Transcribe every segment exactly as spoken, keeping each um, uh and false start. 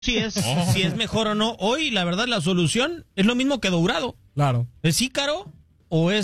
si es, oh. si es mejor o no. Hoy, la verdad, la solución es lo mismo que Dourado. Claro. ¿Es Ícaro o es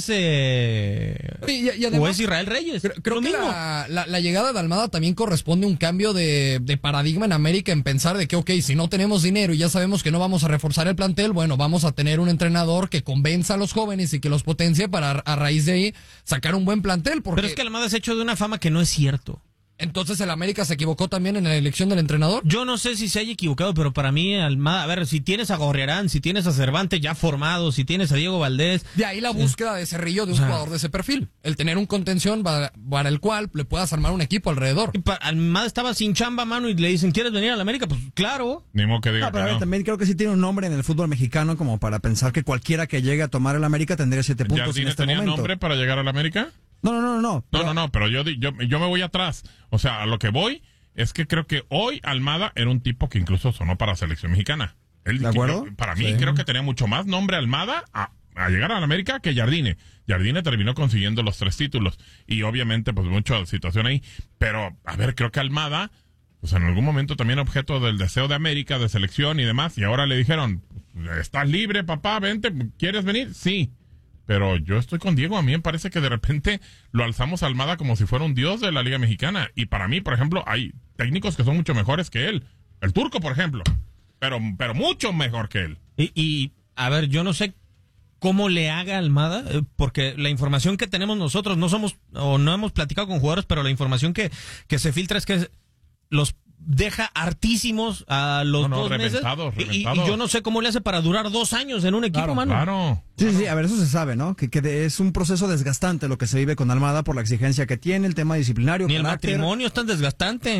eh, y, y además, o es Israel Reyes? Creo, creo que la, la, la llegada de Almada también corresponde a un cambio de, de paradigma en América, en pensar de que, ok, si no tenemos dinero y ya sabemos que no vamos a reforzar el plantel, bueno, vamos a tener un entrenador que convenza a los jóvenes y que los potencie para, a raíz de ahí, sacar un buen plantel. Porque... Pero es que Almada es hecho de una fama que no es cierto. Entonces, ¿el América se equivocó también en la elección del entrenador? Yo no sé si se haya equivocado, pero para mí, Almada, a ver, si tienes a Gorriarán, si tienes a Cervantes ya formado, si tienes a Diego Valdés... De ahí la búsqueda de Cerrillo de un o sea, jugador de ese perfil. El tener un contención para, para el cual le puedas armar un equipo alrededor. Y para, Almada estaba sin chamba, mano, y le dicen, ¿quieres venir a la América? Pues claro. Ni modo que diga no, pero que a ver, no. también creo que sí tiene un nombre en el fútbol mexicano como para pensar que cualquiera que llegue a tomar el América tendría siete puntos en este tenía momento. nombre para llegar a la América? No, no, no, no. Pero... No, no, no, pero yo, yo, yo me voy atrás. O sea, a lo que voy es que creo que hoy Almada era un tipo que incluso sonó para la selección mexicana. Él, ¿De acuerdo? Yo, para mí sí. creo que tenía mucho más nombre Almada a, a llegar a la América que Jardine. Jardine terminó consiguiendo los tres títulos. Y obviamente, pues, mucha situación ahí. Pero, a ver, creo que Almada, pues en algún momento también objeto del deseo de América, de selección y demás. Y ahora le dijeron, estás libre, papá, vente, ¿quieres venir? Sí. Pero yo estoy con Diego, a mí me parece que de repente lo alzamos a Almada como si fuera un dios de la Liga Mexicana. Y para mí, por ejemplo, hay técnicos que son mucho mejores que él. El Turco, por ejemplo. Pero, pero mucho mejor que él. Y, y, a ver, yo no sé cómo le haga Almada, eh, porque la información que tenemos nosotros, no somos, o no hemos platicado con jugadores, pero la información que, que se filtra es que los deja hartísimos a los no, no, dos meses reventados, y, reventados. y yo no sé cómo le hace para durar dos años en un equipo, claro, mano. Claro. Sí, sí, a ver, eso se sabe, ¿no? Que, que de, es un proceso desgastante lo que se vive con Almada por la exigencia que tiene, el tema disciplinario. Ni carácter. el matrimonio es tan desgastante.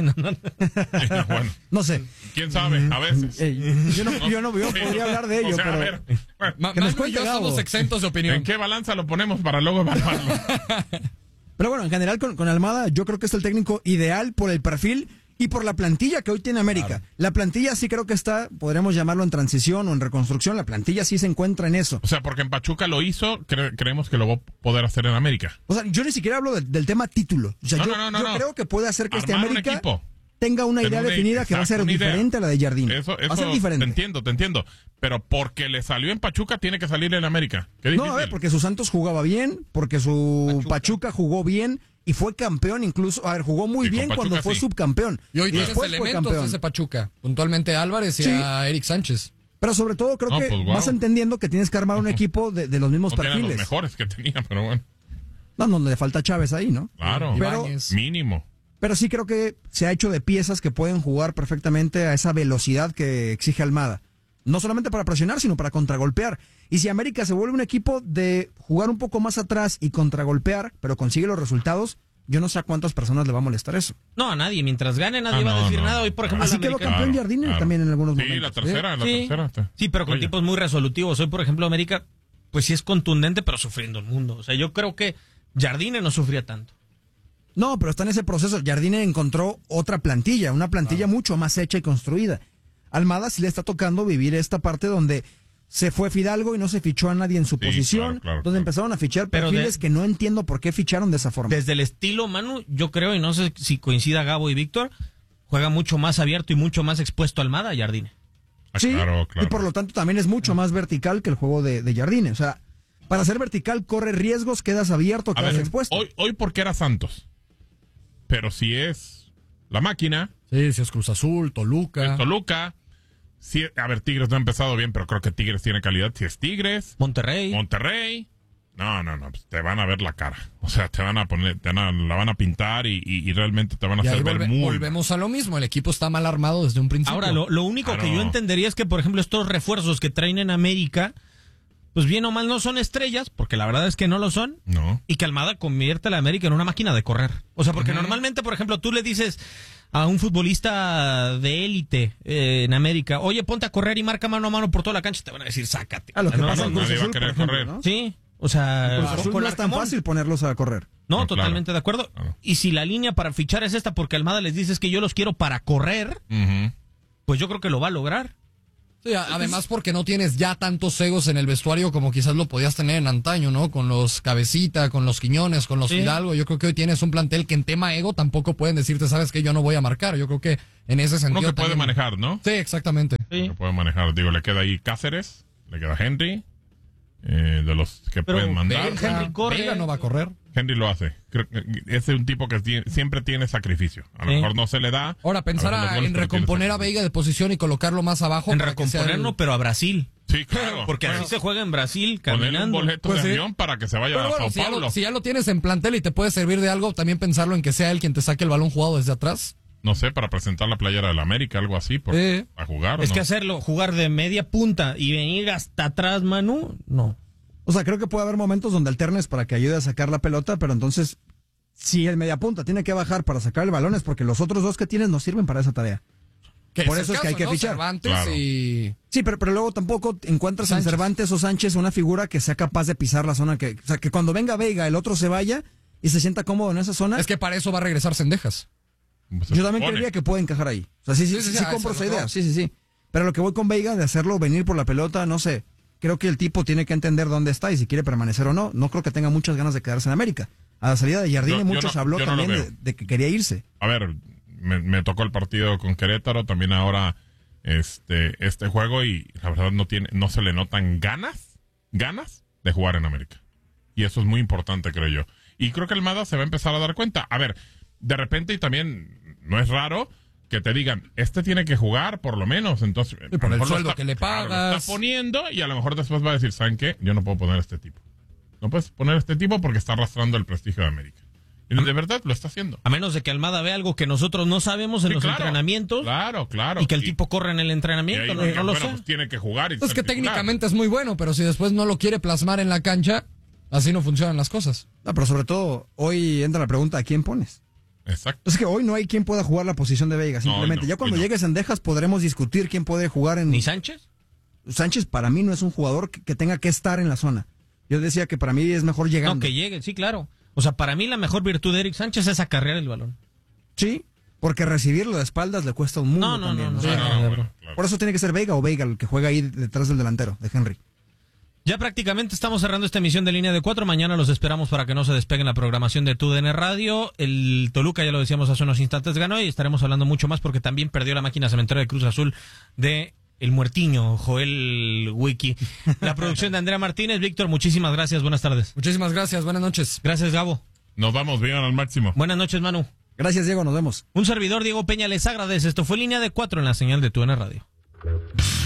Bueno, no sé. ¿Quién sabe? A veces. Eh, yo no, yo no yo podría hablar de ello, o sea, pero... a ver, bueno, Ma que nos Manu y yo cuente Gabo. somos exentos de opinión. ¿En qué balanza lo ponemos para luego evaluarlo? Pero bueno, en general con, con Almada yo creo que es el técnico ideal por el perfil y por la plantilla que hoy tiene América. Claro. La plantilla sí creo que está, podremos llamarlo en transición o en reconstrucción, la plantilla sí se encuentra en eso. O sea, porque en Pachuca lo hizo, cre creemos que lo va a poder hacer en América. O sea, yo ni siquiera hablo de, del tema título. O sea, no, yo, no, no, yo no. creo que puede hacer que Armar este América un equipo. tenga una idea una, definida exacto, que va a ser diferente a la de Jardín. Eso, eso va a ser diferente. Te entiendo, te entiendo. Pero porque le salió en Pachuca, tiene que salir en América. Qué difícil. No, a ver, porque su Santos jugaba bien, porque su Pachuca, Pachuca jugó bien y fue campeón incluso. A ver, jugó muy sí, bien Pachuca, cuando fue sí. subcampeón. Y hoy tienes elementos de ese Pachuca. Puntualmente a Álvarez y sí. a Eric Sánchez. Pero sobre todo creo no, que pues, wow. vas entendiendo que tienes que armar un equipo de, de los mismos no perfiles. Los mejores que tenía, pero bueno. No, no, le falta Chávez ahí, ¿no? Claro, pero, mínimo. Pero sí creo que se ha hecho de piezas que pueden jugar perfectamente a esa velocidad que exige Almada. No solamente para presionar, sino para contragolpear. Y si América se vuelve un equipo de jugar un poco más atrás y contragolpear, pero consigue los resultados, yo no sé a cuántas personas le va a molestar eso. No, a nadie. Mientras gane, nadie ah, va no, a decir no. nada. Hoy, por ejemplo, así quedó América... campeón claro, Jardine claro. también en algunos sí, momentos. La tercera, ¿eh? la sí. tercera. Sí, pero con Oye. tipos muy resolutivos. Hoy, por ejemplo, América, pues sí es contundente, pero sufriendo el mundo. O sea, yo creo que Jardine no sufría tanto. No, pero está en ese proceso. Jardine encontró otra plantilla, una plantilla claro. mucho más hecha y construida. Almada sí le está tocando vivir esta parte donde se fue Fidalgo y no se fichó a nadie en su sí, posición, claro, claro, donde claro. empezaron a fichar pero perfiles de, que no entiendo por qué ficharon de esa forma. Desde el estilo, Manu, yo creo, y no sé si coincida Gabo y Víctor, juega mucho más abierto y mucho más expuesto Almada a Jardine. Ah, sí, claro, claro. y por lo tanto también es mucho más vertical que el juego de, de Jardine. O sea, para ser vertical corre riesgos, quedas abierto, quedas ver, expuesto. Hoy, hoy porque era Santos. Pero si es la máquina. Sí, si es Cruz Azul, Toluca. Es Toluca. Si, a ver, Tigres no ha empezado bien, pero creo que Tigres tiene calidad. Si es Tigres. Monterrey. Monterrey. No, no, no, pues te van a ver la cara. O sea, te van a poner, te van a, la van a pintar y, y, y realmente te van a y hacer volve, ver muy volvemos a lo mismo, el equipo está mal armado desde un principio. Ahora, lo, lo único claro. que yo entendería es que, por ejemplo, estos refuerzos que traen en América, pues bien o mal no son estrellas, porque la verdad es que no lo son. No. Y que Almada convierte a la América en una máquina de correr. O sea, porque uh-huh. normalmente, por ejemplo, tú le dices a un futbolista de élite eh, en América, oye, ponte a correr y marca mano a mano por toda la cancha, te van a decir, sácate. A lo que no, pasa no, en Cruz Azul, por ejemplo, ¿no? Sí, o sea... Cruz Azul no es tan fácil ponerlos a correr. No, no totalmente claro. de acuerdo. Claro. Y si la línea para fichar es esta, porque Almada les dice es que yo los quiero para correr, uh-huh. pues yo creo que lo va a lograr. Sí, además porque no tienes ya tantos egos en el vestuario como quizás lo podías tener en antaño, ¿no? Con los Cabecita, con los Quiñones, con los Sí. Fidalgo. Yo creo que hoy tienes un plantel que en tema ego tampoco pueden decirte, sabes que yo no voy a marcar. Yo creo que en ese sentido Uno que puede también- manejar, ¿no? Sí, exactamente. Sí. Que puede manejar. Digo, le queda ahí Cáceres, le queda Henry, eh, de los que Pero pueden mandar. Vega, Henry corre. Vega no va a correr. Henry lo hace. Creo que es un tipo que tiene- siempre tiene sacrificio. A lo Sí. mejor no se le da. Ahora, pensar a veces los a- goles, en pero tiene recomponer a sacrificio. Veiga de posición y colocarlo más abajo. En para que sea recomponer, el- no, pero a Brasil. Sí, claro. Porque Bueno, así se juega en Brasil, ponerle un caminando. boleto Pues de sí. avión para que se vaya Pero a bueno, Sao si ya, Paulo. lo, si ya lo tienes en plantel y te puede servir de algo, también pensarlo en que sea él quien te saque el balón jugado desde atrás. No sé, para presentar la playera del América, algo así, por, Sí. a jugar. ¿o Es no? que hacerlo, jugar de media punta y venir hasta atrás, Manu, no. O sea, creo que puede haber momentos donde alternes para que ayude a sacar la pelota, pero entonces, si el mediapunta tiene que bajar para sacar el balón es porque los otros dos que tienes no sirven para esa tarea. Que Por el eso es que hay caso, que ¿no? fichar. Cervantes Claro. y... Sí, pero, pero luego tampoco encuentras Sánchez. en Cervantes o Sánchez una figura que sea capaz de pisar la zona que, o sea, que cuando venga Veiga el otro se vaya y se sienta cómodo en esa zona. Es que para eso va a regresar Cendejas. Pues se yo también supone. creería que puede encajar ahí. O sea, sí, sí, Sí, sí, sí, sí ah, compro eso esa es lo idea. que- Sí, sí, sí. Pero lo que voy con Veiga de hacerlo venir por la pelota, no sé. Creo que el tipo tiene que entender dónde está y si quiere permanecer o no. No creo que tenga muchas ganas de quedarse en América. A la salida de Jardine Yo- yo muchos no- habló yo no lo también veo. de, de que quería irse. A ver, me, me tocó el partido con Querétaro, también ahora este este juego y la verdad no tiene no se le notan ganas, ganas de jugar en América. Y eso es muy importante, creo yo. Y creo que Almada se va a empezar a dar cuenta. A ver, de repente y también no es raro que te digan, este tiene que jugar por lo menos, entonces Y por a lo el mejor lo sueldo está- que le claro, lo pagas. está poniendo y a lo mejor después va a decir, ¿saben qué? Yo no puedo poner a este tipo. No puedes poner a este tipo porque está arrastrando el prestigio de América. Y de verdad lo está haciendo. A menos de que Almada vea algo que nosotros no sabemos en Sí, los claro, entrenamientos Claro, claro. y que el Y- tipo corre en el y entrenamiento, ahí no, digan, no lo bueno, sé. pues tiene que jugar. Y Es ser que titular. técnicamente es muy bueno, pero si después no lo quiere plasmar en la cancha, así no funcionan las cosas. No, pero sobre todo, hoy entra la pregunta, ¿a quién pones? Exacto. Es que hoy no hay quien pueda jugar la posición de Veiga, simplemente. no, ya cuando hoy no. llegues en Dejas podremos discutir quién puede jugar en... ¿Ni Sánchez? Sánchez para mí no es un jugador que, que tenga que estar en la zona. Yo decía que para mí es mejor llegando. No, que llegue, sí, claro. O sea, para mí la mejor virtud de Eric Sánchez es acarrear el balón. Sí, porque recibirlo de espaldas le cuesta un mundo No, no, también. no, o no, sea, No, no, bueno, claro. Por eso tiene que ser Veiga o Veiga el que juega ahí detrás del delantero, de Henry. Ya prácticamente estamos cerrando esta emisión de Línea de Cuatro. Mañana los esperamos para que no se despeguen la programación de Tu D N Radio. El Toluca, ya lo decíamos hace unos instantes, ganó y estaremos hablando mucho más porque también perdió la máquina cementera de Cruz Azul de El Muertiño, Joel Wiki. La producción de Andrea Martínez. Víctor, muchísimas gracias. Buenas tardes. Muchísimas gracias, buenas noches. Gracias, Gabo. Nos vamos bien al máximo. Buenas noches, Manu. Gracias, Diego, nos vemos. Un servidor, Diego Peña, les agradece. Esto fue Línea de Cuatro en la señal de Tu D N Radio.